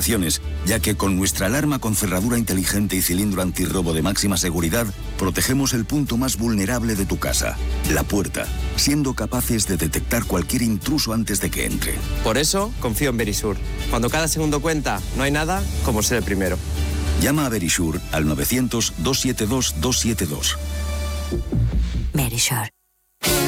habitaciones, ya que con nuestra alarma con cerradura inteligente y cilindro antirrobo de máxima seguridad, protegemos el punto más vulnerable de tu casa, la puerta, siendo capaces de detectar cualquier intruso antes de que entre. Por eso, confío en Verisur. Cuando cada segundo cuenta, no hay nada como ser el primero. Llama a Verisur al 900-272-272. Verisur.